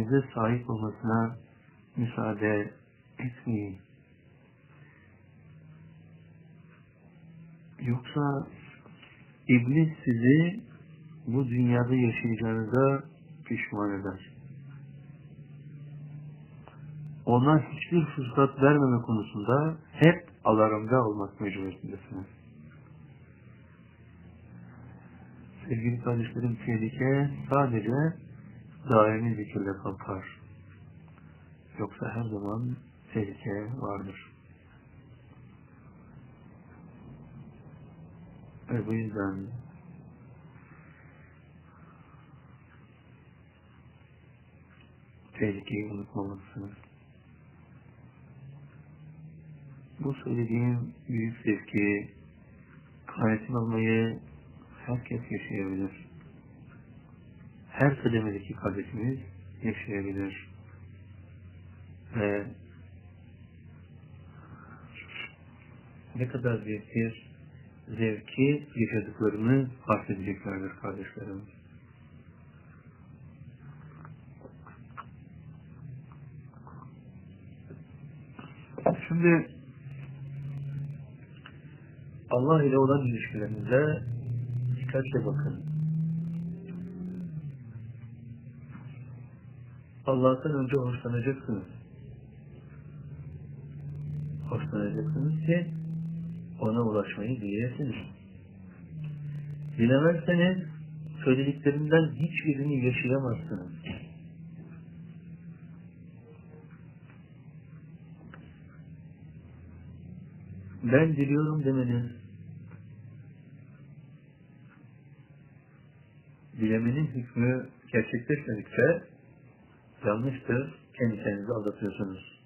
kalbinize sahip olmasına müsaade etmeyin. Yoksa iblis sizi bu dünyada yaşayacağınıza pişman eder. Ona hiçbir fırsat vermeme konusunda hep alarmda olmak mecburiyetindesiniz. Sevgili kardeşlerim, tehlike sadece daimi zikirle kalkar. Yoksa her zaman tehlike vardır. Ve bu yüzden tehlikeyi unutmamalısınız. Bu söylediğim büyük zevki, kanaatini almayı herkes yaşayabilir. Her kademedeki kardeşimiz yaşayabilir. Ve ne kadar büyük bir zevki yaşadıklarını fark edeceklerdir kardeşlerim. Şimdi Allah ile olan ilişkilerinize dikkatle bakın. Allah'tan önce hoşlanacaksınız. Hoşlanacaksınız ki ona ulaşmayı dileyesiniz. Dilemezseniz söylediklerinden hiçbirini yaşayamazsınız. Ben diliyorum demeniz, dilemenin hükmü gerçekleşmedikçe yanlıştır, kendi kendinizi aldatıyorsunuz.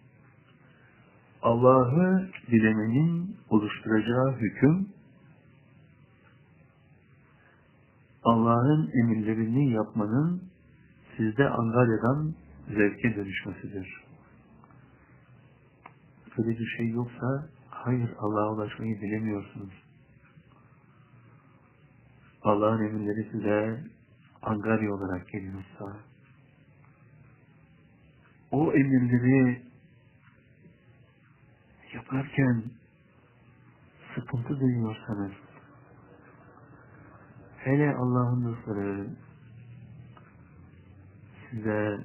Allah'ı dilemenin oluşturacağı hüküm, Allah'ın emirlerini yapmanın sizde angaryadan zevke dönüşmesidir. Böyle bir şey yoksa, hayır, Allah'a ulaşmayı dilemiyorsunuz. Allah'ın emirleri size angarya olarak geliyorsa, o emirleri yaparken sıkıntı duyuyorsanız, hele Allah'ın dostları size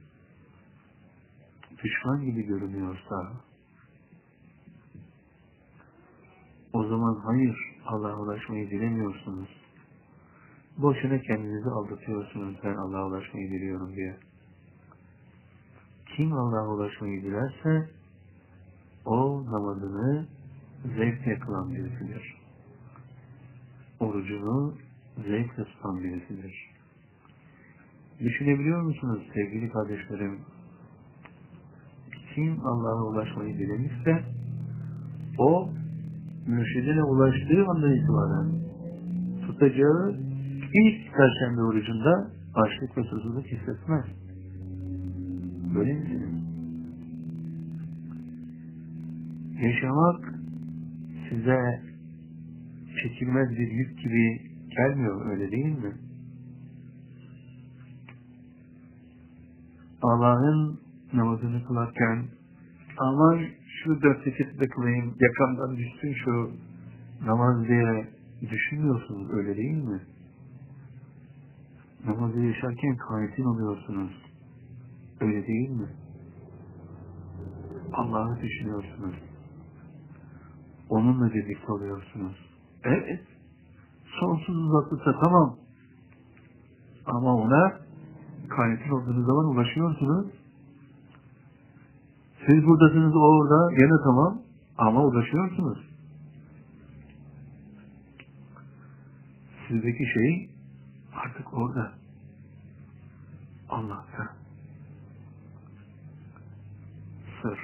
düşman gibi görünüyorsa, o zaman hayır, Allah'a ulaşmayı dilemiyorsunuz. Boşuna kendinizi aldatıyorsunuz, ben Allah'a ulaşmayı diliyorum diye. Kim Allah'a ulaşmayı dilerse, o namazını zevkle kılan birisidir. Orucunu zevkle tutan birisidir. Düşünebiliyor musunuz sevgili kardeşlerim? Kim Allah'a ulaşmayı dilemişse, o mürşidine ulaştığı andan itibaren tutacağı ilk perşembe orucunda açlık ve susuzluk hissetmez. Böyle misiniz? Yaşamak size çekilmez bir yük gibi gelmiyor, öyle değil mi? Allah'ın namazını kılarken aman şu 4 rekat kılayım, yakamdan düşsün şu namaz diye düşünmüyorsunuz, öyle değil mi? Namazı yaşarken kanitin oluyorsunuz, öyle değil mi? Allah'ı düşünüyorsunuz. Onunla birlikte oluyorsunuz. Evet, sonsuz uzaklıkta tamam. Ama ona kanitin olduğunuz zaman ulaşıyorsunuz. Siz buradasınız, o orada, gene tamam. Ama ulaşıyorsunuz. Sizdeki şey artık orada. Allah'ta. Sır.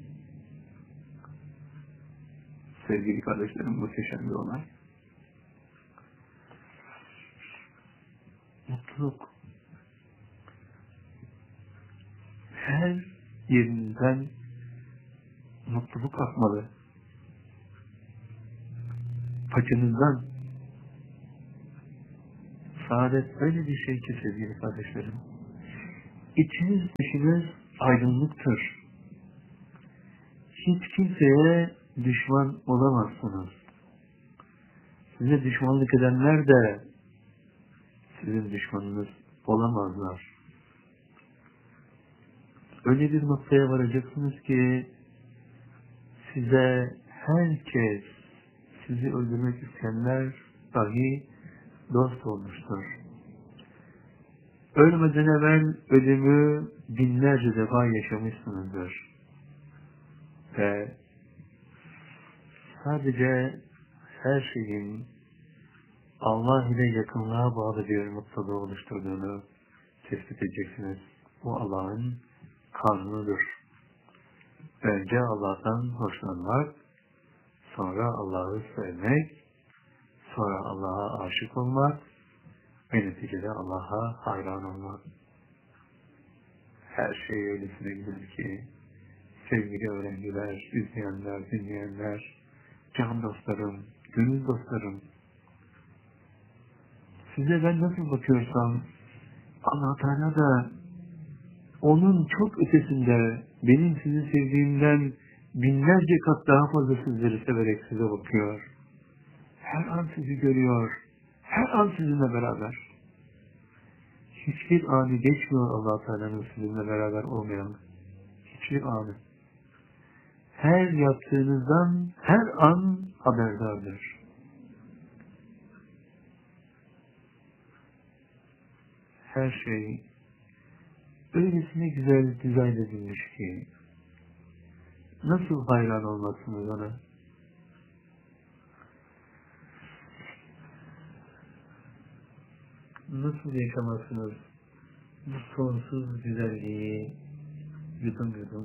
Sevgili kardeşlerim, muhteşem bir olay. Mutluluk. Her yerinizden mutluluk akmalı. Paçanızdan. Saadet öyle bir şey ki sevgili kardeşlerim. İçiniz dışınız aydınlıktır. Hiç kimseye düşman olamazsınız. Size düşmanlık edenler de sizin düşmanınız olamazlar. Öyle bir noktaya varacaksınız ki size herkes, sizi öldürmek isteyenler dahi dost olmuştur. Ölmeden evvel ölümü binlerce defa yaşamışsınızdır. Ve sadece her şeyin Allah ile yakınlığa bağlı bir mutluluğu oluşturduğunu tespit edeceksiniz. Bu Allah'ın kanunudur. Önce Allah'tan hoşlanmak, sonra Allah'ı sevmek, sonra Allah'a aşık olmak ve neticede Allah'a hayran olmak. Her şey öylesine güzel ki sevgili öğrenciler, izleyenler, dinleyenler, can dostlarım, gönül dostlarım, size ben nasıl bakıyorsam Allah Teala da onun çok ötesinde benim sizi sevdiğimden binlerce kat daha fazla sizleri severek size bakıyor. Her an sizi görüyor. Her an sizinle beraber. Hiçbir anı geçmiyor Allah Teala'nın sizinle beraber olmayan. Hiçbir anı. Her yaptığınızdan her an haberdardır. Her şey öylesine güzel dizayn edilmiş ki nasıl hayran olmazsınız ona? Nasıl yaşamazsınız bu sonsuz güzelliği yudum yudum?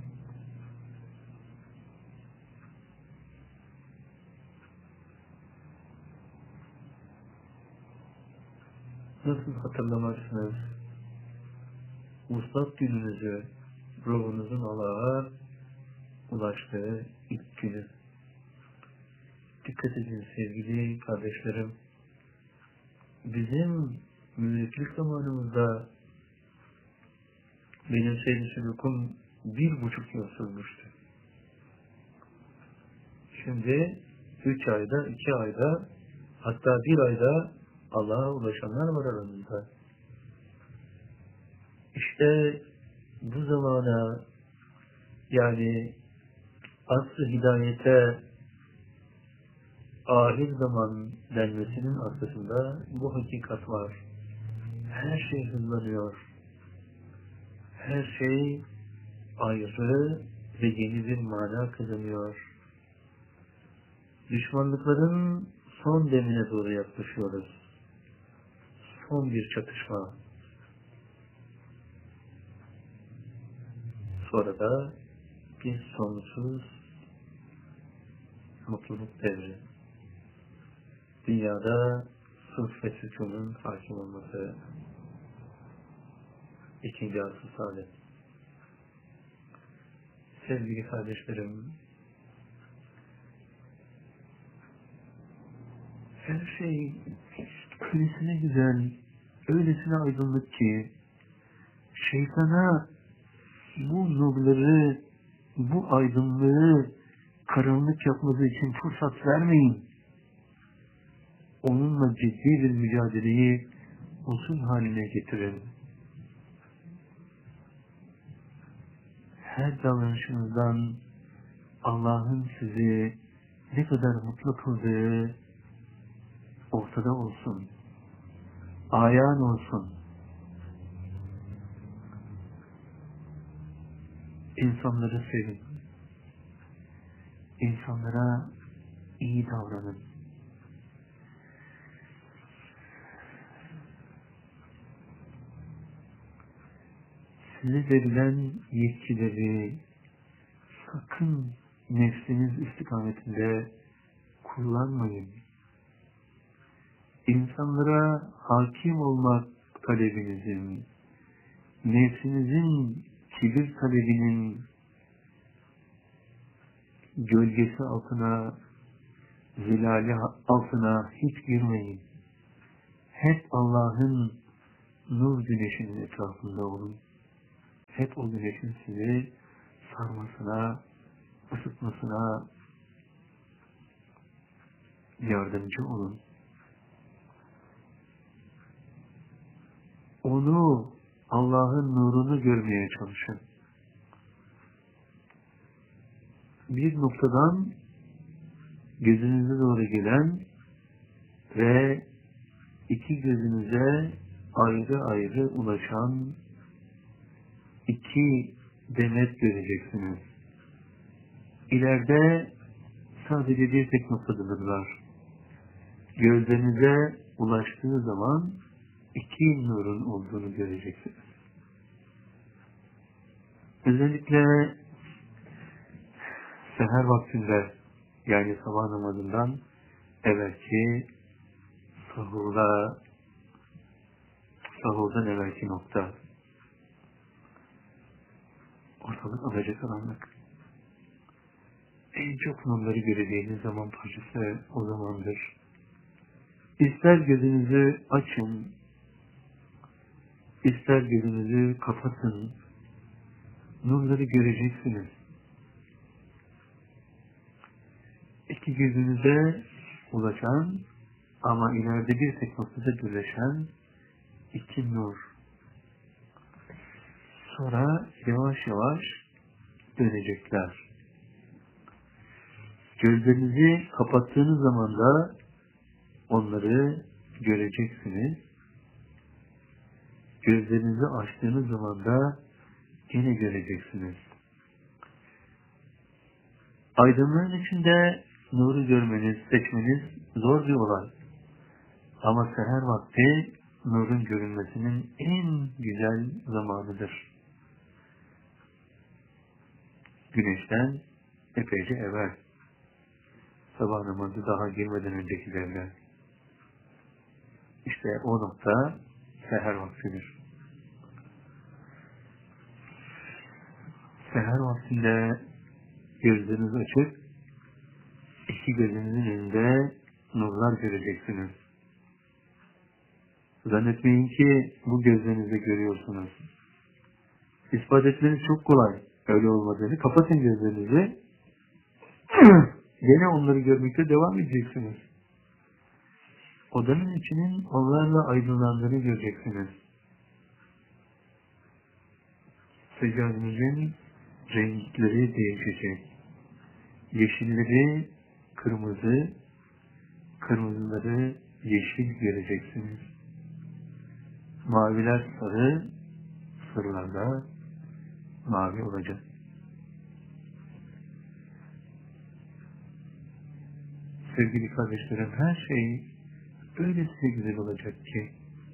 Nasıl hatırlamazsınız Vuslat gününüzü, ruhunuzun Allah'a ulaştığı ilk günü? Dikkat edin sevgili kardeşlerim. Bizim müritlik zamanımızda benim seyri sülûkum 1,5 yıl sürmüştü. Şimdi 3 ayda, 2 ayda, hatta 1 ayda Allah'a ulaşanlar var aramızda. İşte bu zamana, yani asr-ı hidayete ahir zaman denmesinin arkasında bu hakikat var. Her şey hızlanıyor. Her şey ayrı ve yeni bir mana kazanıyor. Düşmanlıkların son demine doğru yaklaşıyoruz. Son bir çatışma. Sonra da bir sonsuz mutluluk devri. Dünyada sulh ve sükunun hakim olması. 2. asr saadet. Sevgili kardeşlerim, her şey öylesine güzel, öylesine aydınlık ki şeytana bu nurları, bu aydınlığı karanlık yapması için fırsat vermeyin. Onunla ciddi bir mücadeleyi usul haline getirin. Her davranışınızdan Allah'ın sizi ne kadar mutlu kıldığı ortada olsun. Ayan olsun. İnsanları sevin. İnsanlara iyi davranın. Size verilen yetkileri sakın nefsiniz istikametinde kullanmayın. İnsanlara hakim olmak talebinizin, nefsinizin kibir talebinin gölgesi altına, zilali altına hiç girmeyin. Hep Allah'ın nur güneşinin etrafında olun. hep o güneşin sizi sarmasına, ısıtmasına yardımcı olun. Onu, Allah'ın nurunu görmeye çalışın. Bir noktadan gözünüze doğru gelen ve iki gözünüze ayrı ayrı ulaşan iki demet göreceksiniz. İleride sadece bir tek noktadadırlar. Gözlerinize ulaştığı zaman iki nurun olduğunu göreceksiniz. Özellikle seher vaktinde, yani sabah namazından evvelki sahurdan evvelki nokta, ortalık alacakaranlık. En çok nurları göreceğiniz zaman parçası o zamandır. İster gözünüzü açın, ister gözünüzü kapatın, nurları göreceksiniz. İki gözünüze ulaşan ama ileride bir tek noktada birleşen iki nur. Sonra yavaş yavaş dönecekler. Gözlerinizi kapattığınız zaman da onları göreceksiniz. Gözlerinizi açtığınız zaman da yine göreceksiniz. Aydınlığın içinde nuru görmeniz, seçmeniz zor bir olay. Ama seher vakti nurun görünmesinin en güzel zamanıdır. Güneşten epeyce evvel. Sabah namazı daha girmeden öncekilerle. İşte o nokta seher vaktidir. Seher vaktinde gözleriniz açık, iki gözünüzün önünde nurlar göreceksiniz. Zannetmeyin ki bu gözlerinizle görüyorsunuz. İspat etmeniz çok kolay. Öyle olmadığını. Kapatın gözlerinizi. Yine onları görmekte devam edeceksiniz. Odanın içinin onlarla aydınlandığını göreceksiniz. Seccadenizin renkleri değişecek. Yeşilleri kırmızı, kırmızıları yeşil göreceksiniz. Maviler sarı, sarılar da mavi olacak. Sevgili kardeşlerim, her şey öylesine güzel olacak ki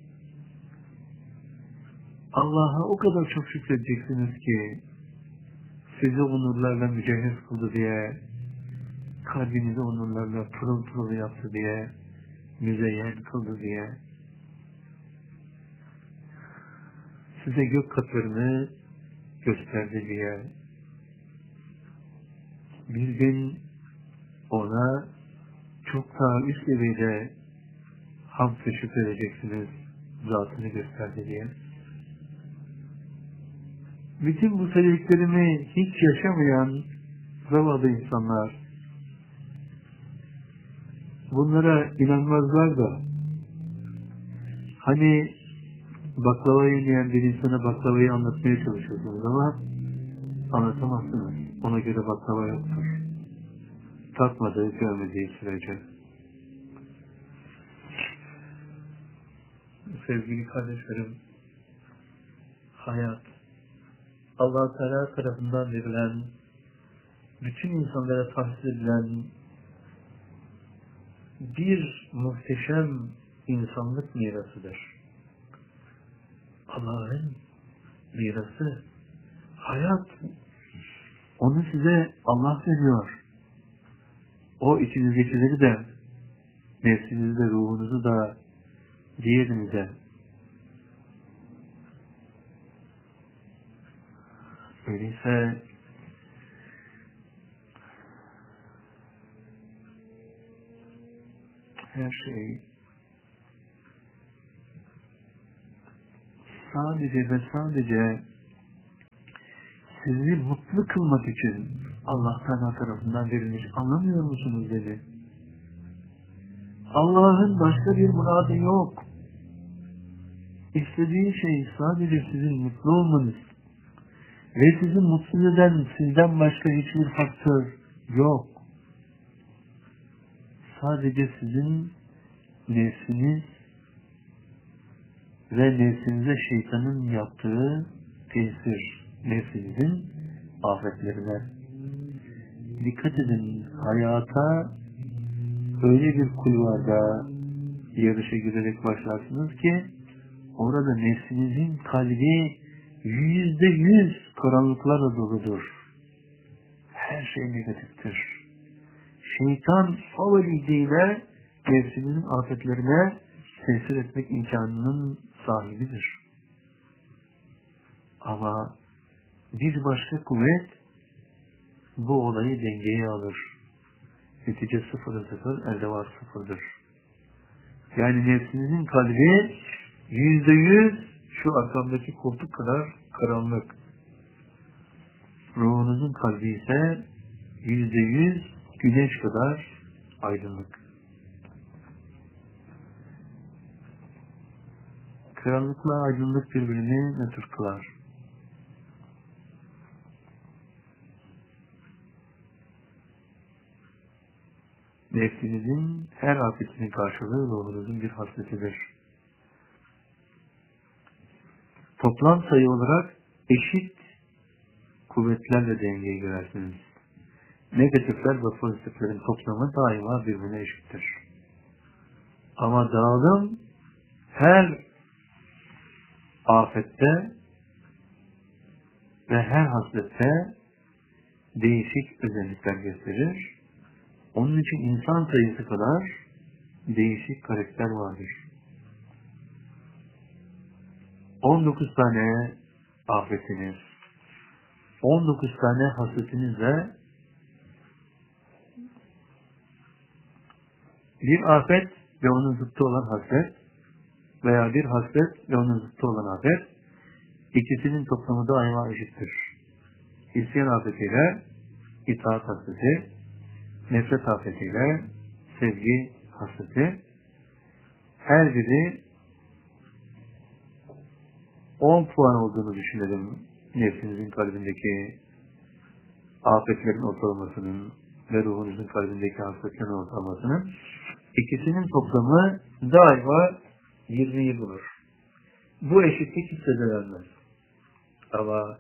Allah'a o kadar çok şükredeceksiniz ki sizi o nurlarla mücehhez kıldı diye, kalbinizi o nurlarla pırıl pırıl yaptı diye, müzeyyen kıldı diye, size gök katlarını gösterdi diye, bir gün ona çok daha üst seviyede hamd ve şükredeceksiniz, zatını gösterdi diye. Bütün bu söylediklerimi hiç yaşamayan zavallı insanlar bunlara inanmazlar da, hani baklava yemeyen bir insana baklavayı anlatmaya çalışıyorsunuz ama anlatamazsınız. Ona göre baklava yoktur. Tatmadığı, görmediği sürece. Sevgili kardeşlerim, hayat, Allah-u Teala tarafından verilen, bütün insanlara tahsis edilen bir muhteşem insanlık mirasıdır. Allah'ın mirası, hayat, onu size Allah veriyor. O içinizdekileri de, nefsinizi de, ruhunuzu da, diğerinize. Öyleyse her şey sadece ve sadece sizi mutlu kılmak için Allah Teala tarafından verilmiş. Anlamıyor musunuz dedi. Allah'ın başka bir muradı yok. İstediği şey sadece sizin mutlu olmanız ve sizi mutsuz eden sizden başka hiçbir faktör yok. Sadece sizin nefsiniz ve nefsinize şeytanın yaptığı tesir, nefsinizin afetlerine. Dikkat edin, hayata öyle bir kulvarda yarışa girerek başlarsınız ki orada nefsinizin kalbi %100 karanlıklarla doludur. Her şey negatiftir. Şeytan o velideyle nefsinizin afetlerine tesir etmek imkanının sahibidir. Ama bir başka kuvvet bu olayı dengeye alır. Netice 0'a 0, elde var 0'dır. Yani nefsinizin kalbi %100 şu arkamdaki koltuk kadar karanlık. Ruhunuzun kalbi ise %100 güneş kadar aydınlık. Karanlıkla aydınlık birbirini nötr kılar. Nefsinizin her afetinin karşılığı ruhunuzun bir hasletidir. Toplam sayı olarak eşit kuvvetlerle dengeye girersiniz. Negatifler ve pozitiflerin toplamı daima birbirine eşittir. Ama dağılım her afette ve her haslette değişik özellikler gösterir. Onun için insan sayısı kadar değişik karakter vardır. 19 tane afetiniz, 19 tane hasretinizle bir afet ve onun zıttı olan hasret veya bir hasret ve onun zıttı olan afet, ikisinin toplamı daima eşittir. İsyan afetiyle itaat hasreti, nefret afetiyle sevgi hasreti, her biri 10 puan olduğunu düşünelim. Nefsinizin kalbindeki afetlerin ortalamasının ve ruhunuzun kalbindeki hasretlerin ortalamasının, ikisinin toplamı daima 20'yi bulur. Bu eşitlik hiç zedelenmez. Ama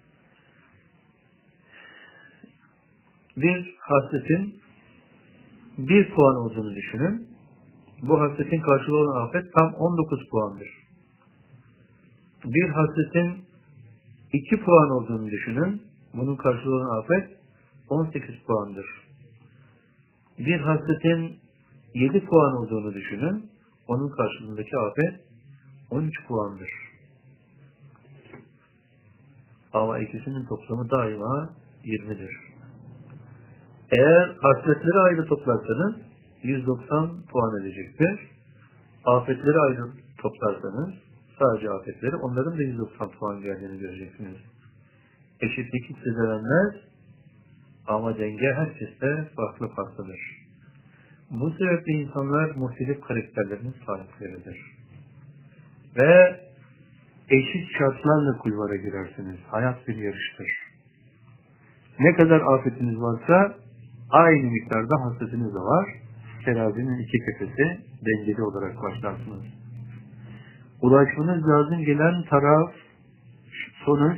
bir hasretin 1 puan olduğunu düşünün. Bu hasretin karşılığı olan afet tam 19 puandır. Bir hasretin 2 puan olduğunu düşünün. Bunun karşılığı olan afet 18 puandır. Bir hasretin 7 puan olduğunu düşünün. Onun karşılığındaki afet 13 puandır. Ama ikisinin toplamı daima 20'dir. Eğer hasretleri ayrı toplarsanız 190 puan edecektir. Afetleri ayrı toplarsanız sadece afetleri, onların da 190 puan geldiğini göreceksiniz. Eşitlik hiç zedelenmez ama denge herkeste farklı farklıdır. Bu sebeple insanlar muhtelif karakterlerinin sahipleridir. Ve eşit şartlarla kulvara girersiniz. Hayat bir yarıştır. Ne kadar afetiniz varsa aynı miktarda hasretiniz de var. Terazinin iki kefesi dengeli olarak başlarsınız. Ulaşmanız lazım gelen taraf, sonuç,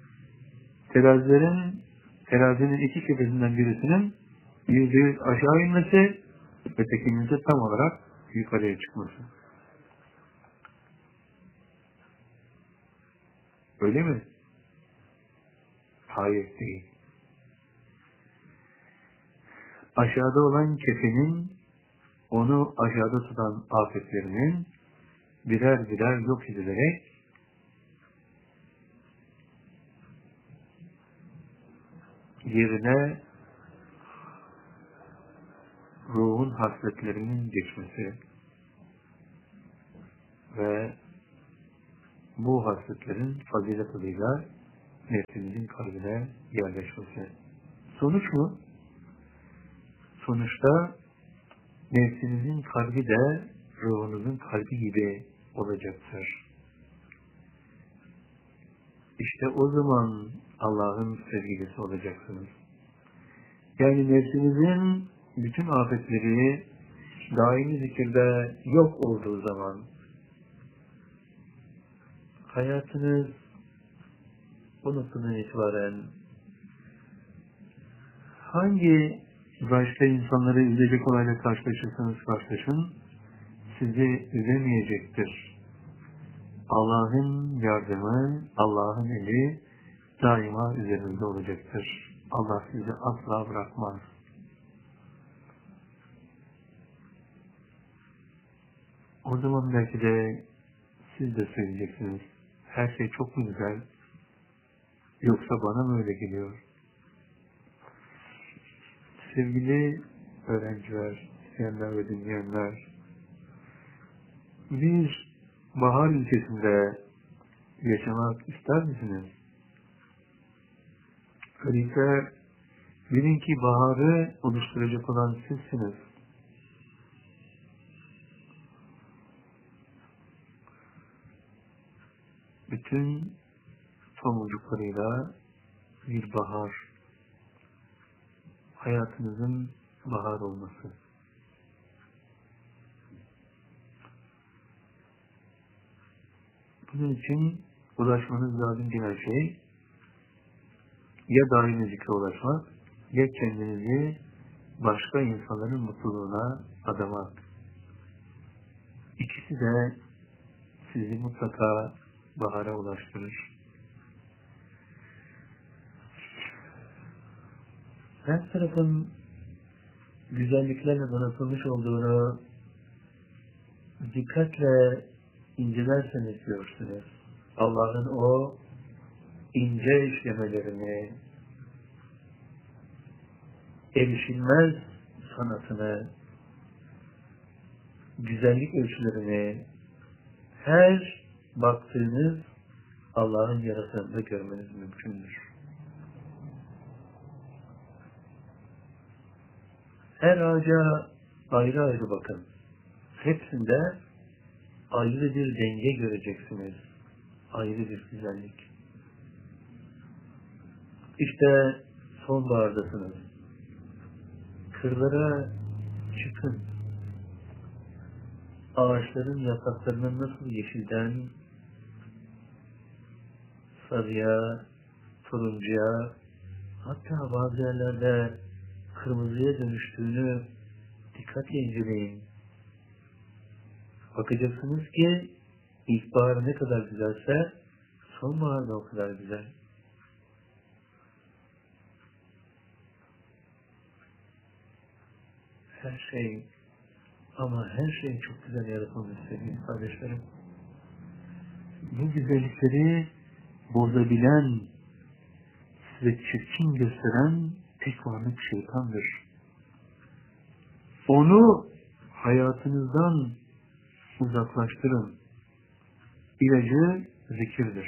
terazinin iki kefesinden birisinin %100 aşağı inmesi, ötekinin ise tam olarak yukarıya çıkması. Öyle mi? Hayır değil. Aşağıda olan kefenin onu aşağıda tutan afetlerinin birer birer yok edilerek yerine ruhun hasletlerinin geçmesi ve bu hasletlerin fazilet adıyla nefsinizin kalbine yerleşmesi. Sonuç mu? Sonuçta nefsinizin kalbi de ruhunuzun kalbi gibi olacaktır. İşte o zaman Allah'ın sevgilisi olacaksınız. Yani nefsinizin bütün afetleri daimi zikirde yok olduğu zaman hayatınız bu noktadan itibaren hangi başka insanları üzecek olayla karşılaşırsanız karşılaşın, sizi üzemeyecektir. Allah'ın yardımı, Allah'ın eli daima üzerinizde olacaktır. Allah sizi asla bırakmaz. O zaman belki de siz de söyleyeceksiniz. Her şey çok mu güzel? Yoksa bana mı öyle geliyor? Sevgili öğrenciler, isteyenler ve dinleyenler, bir bahar ülkesinde yaşamak ister misiniz? Öyleyse bilin ki baharı oluşturacak olan sizsiniz. Bütün tomurcuklarıyla bir bahar, hayatınızın bahar olması. Bunun için ulaşmanız lazım diğer şey, ya daimi zikre ulaşmak, ya kendinizi başka insanların mutluluğuna adamak. İkisi de sizi mutlaka bahara ulaştırır. Her tarafın güzelliklerle donatılmış olduğunu dikkatle incelerseniz görürsünüz. Allah'ın o ince işlemelerini, erişilmez sanatını, güzellik ölçülerini her baktığınız Allah'ın yaratımında görmeniz mümkündür. Her ağaca ayrı ayrı bakın. Hepsinde ayrı bir denge göreceksiniz. Ayrı bir güzellik. İşte sonbahardasınız. Kırlara çıkın. Ağaçların yapraklarının nasıl yeşilden sarıya, turuncuya, hatta bazı yerlerde kırmızıya dönüştüğünü dikkatle inceleyin. Bakacaksınız ki ilkbahar ne kadar güzelse sonbahar da o kadar güzel. Her şey, ama her şey çok güzel yaratılmış sevgili kardeşlerim. Bu güzellikleri bozabilen, size çirkin gösteren tek varlık şeytandır. Onu hayatınızdan uzaklaştırın. İlacı zikirdir.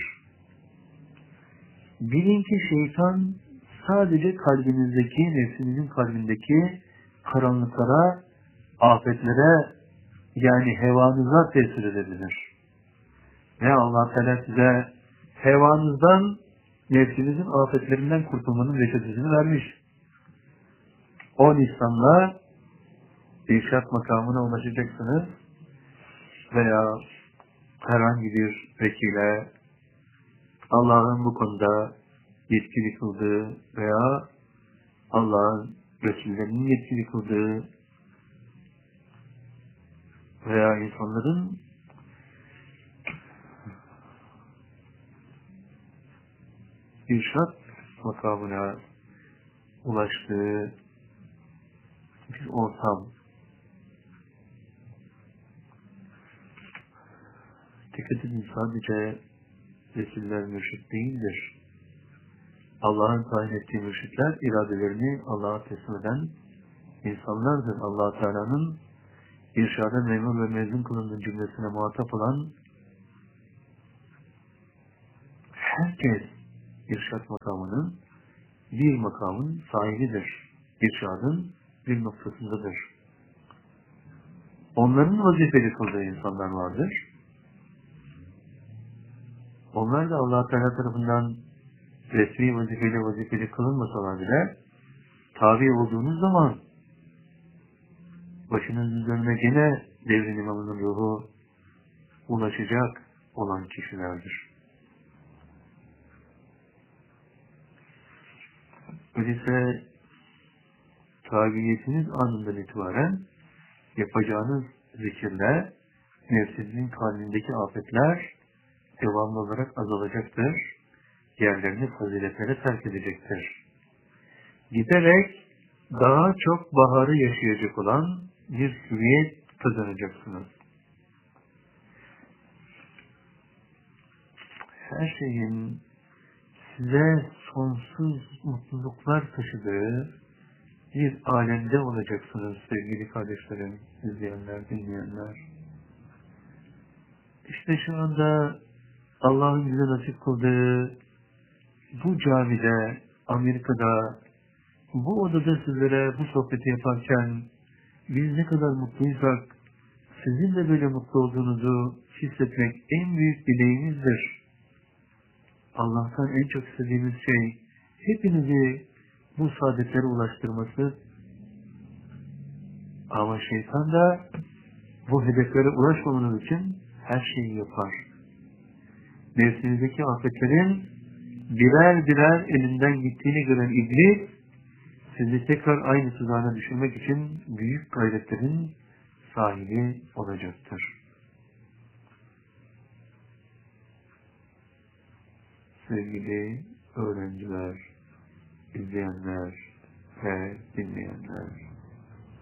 Bilin ki şeytan sadece kalbinizdeki, nefsinizin kalbindeki karanlıklara, afetlere, yani hevanıza tesir edebilir. Ve Allah Teala size hevanızdan, nefsinizin afetlerinden kurtulmanın reçetesini vermiş. O lisanla irşat makamına ulaşacaksınız veya herhangi bir vekile Allah'ın bu konuda yetkili kıldığı veya Allah'ın Resullerinin yetkili kıldığı veya insanların irşat makamına ulaştığı bir ortam. Dikkat edin, sadece Resuller mürşit değildir. Allah'ın tayin ettiği mürşitler iradelerini Allah'a teslim eden insanlardır. Allah Teala'nın irşada memur ve mezun kılındığı cümlesine muhatap olan herkes irşad makamının bir makamın sahibidir. İrşadın bir noktasındadır. Onların vazifeli kıldığı insanlar vardır. Onlar da Allah Teala tarafından resmi vazifeli kılınmasalar bile tabi olduğunuz zaman başınızın üzerine gene devrin imamının ruhu ulaşacak olan kişilerdir. Öyleyse tabiyetiniz anından itibaren yapacağınız zikirle nefsinizin kalbindeki afetler devamlı olarak azalacaktır. Yerlerini faziletlere terk edecektir. Giderek daha çok baharı yaşayacak olan bir hüviyet kazanacaksınız. Her şeyin size sonsuz mutluluklar taşıdığı bir alemde olacaksınız sevgili kardeşlerim, izleyenler, dinleyenler. İşte şu anda Allah'ın bize nasip kıldığı bu camide, Amerika'da, bu odada sizlere bu sohbeti yaparken biz ne kadar mutluysak sizin de böyle mutlu olduğunuzu hissetmek en büyük dileğimizdir. Allah'tan en çok istediğimiz şey hepinizi bu saadetlere ulaştırması. Ama şeytan da bu hedeflere ulaşmamanız için her şeyi yapar. Nefsinizdeki afetlerin birer birer elinden gittiğini gören iblis sizi tekrar aynı tuzağına düşürmek için büyük gayretlerin sahibi olacaktır. Sevgili öğrenciler, izleyenler ve dinleyenler,